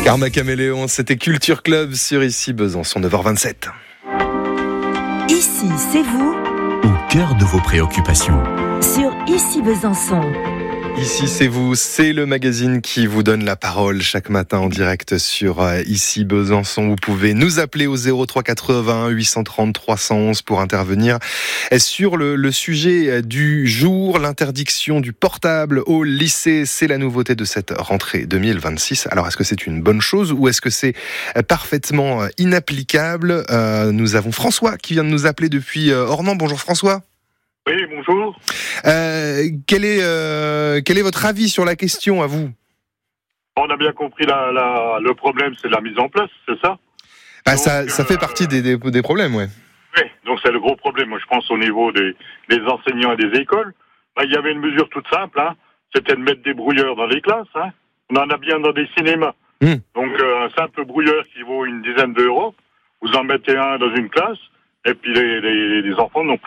Karma Caméléon, c'était Culture Club sur Ici Besançon, 9h27. Ici, c'est vous, au cœur de vos préoccupations. sur Ici Besançon. Ici c'est vous, c'est le magazine qui vous donne la parole chaque matin en direct sur Ici Besançon. Vous pouvez nous appeler au 03 81 830 311 pour intervenir sur le sujet du jour, l'interdiction du portable au lycée. C'est la nouveauté de cette rentrée 2026. Alors est-ce que c'est une bonne chose ou est-ce que c'est parfaitement inapplicable? Nous avons François qui vient de nous appeler depuis Ornans. Bonjour François. Oui, bonjour. Quel est votre avis sur la question à vous? On a bien compris le problème, c'est la mise en place, c'est ça? Donc, ça fait partie des problèmes, ouais. Oui, donc c'est le gros problème. Moi, je pense au niveau des enseignants et des écoles. Il y avait une mesure toute simple, c'était de mettre des brouilleurs dans les classes. On en a bien dans des cinémas. Donc un simple brouilleur qui vaut une dizaine d'euros, vous en mettez un dans une classe, et puis les enfants n'ont